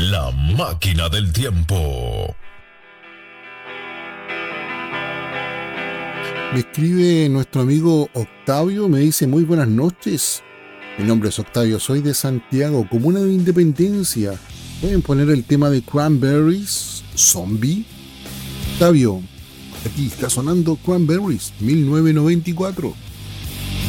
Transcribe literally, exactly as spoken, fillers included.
La máquina del tiempo. Me escribe nuestro amigo Octavio, me dice muy buenas noches. Mi nombre es Octavio, soy de Santiago, comuna de Independencia. ¿Pueden poner el tema de Cranberries, Zombie? Octavio, aquí está sonando Cranberries, mil novecientos noventa y cuatro.